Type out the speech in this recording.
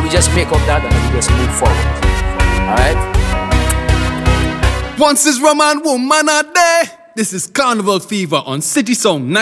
we just make up that and we just move forward. Alright? Once is rum and woman a day. This is Carnival Fever on City Sound